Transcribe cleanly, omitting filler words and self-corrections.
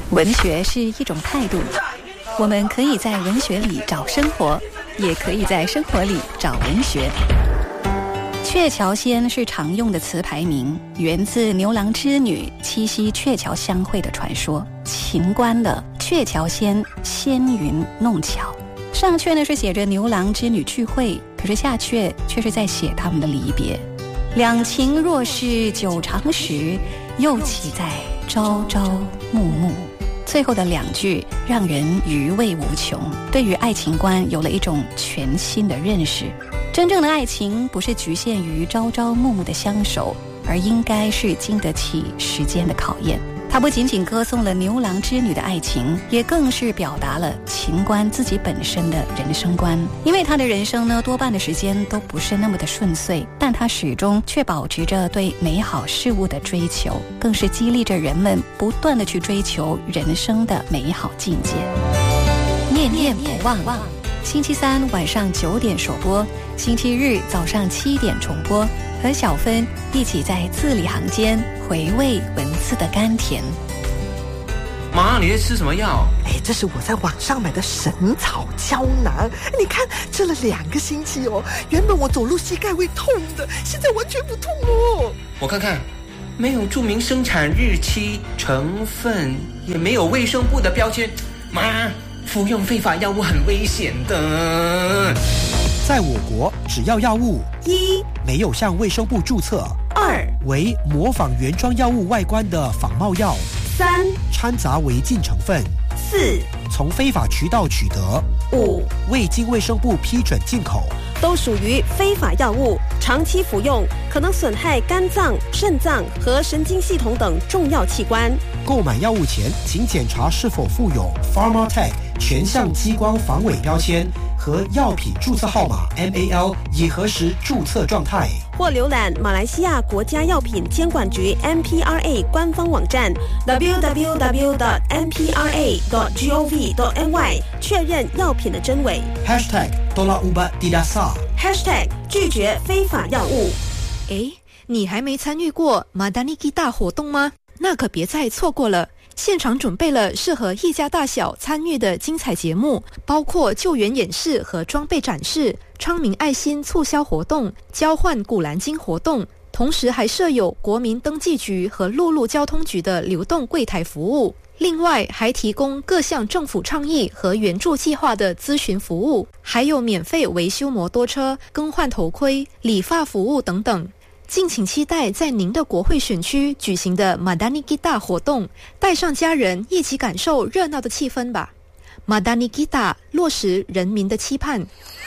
文学是一种态度，我们可以在文学里找生活，也可以在生活里找文学。鹊桥仙是常用的词牌名，源自牛郎织女七夕鹊桥相会的传说。秦观的鹊桥仙，仙云弄巧。上阙呢是写着牛郎织女聚会，可是下阙却是在写他们的离别。两情若是久长时，又岂在朝朝暮暮。最后的两句让人余味无穷，对于爱情观有了一种全新的认识。真正的爱情不是局限于朝朝暮暮的相守，而应该是经得起时间的考验。它不仅仅歌颂了牛郎织女的爱情，也更是表达了秦观自己本身的人生观。因为他的人生呢，多半的时间都不是那么的顺遂，但他始终却保持着对美好事物的追求，更是激励着人们不断的去追求人生的美好境界。念念不忘，星期三晚上9点首播，星期日早上7点重播，和小芬一起在字里行间回味文字的甘甜。 妈，你在吃什么药？ 这是我在网上买的神草胶囊，你看这了2个星期哦。原本我走路膝盖会痛的，现在完全不痛哦。 我看看，没有注明生产日期、成分，也没有卫生部的标签。妈，服用非法药物很危险的。 在我国，只要药物 1 没有向卫生部注册 ，2 为模仿原装药物外观的仿冒药 ，3 掺杂违禁成分 ，4 从非法渠道取得 ，5 未经卫生部批准进口， 都属于非法药物，长期服用可能损害肝脏、肾脏和神经系统等重要器官。 购买药物前，请检查是否附有 Pharmatech 全项激光防伪标签和药品注册号码 MAL， 以核实注册状态。 或浏览马来西亚国家药品监管局 MPRA 官方网站 www.mpra.gov.my 确认药品的真伪。 #Tolak Ubat Tidak Sah #拒绝非法药物。 你还没参与过Madani Kita活动吗？那可别再错过了。现场准备了适合一家大小参与的精彩节目，包括救援演示和装备展示、昌明爱心促销活动、交换古兰经活动，同时还设有国民登记局和陆路交通局的流动柜台服务。另外还提供各项政府倡议和援助计划的咨询服务，还有免费维修摩托车、更换头盔、理发服务等等。敬请期待在您的国会选区举行的 Madani Kita 活动，带上家人一起感受热闹的气氛吧。Madani Kita 落实人民的期盼。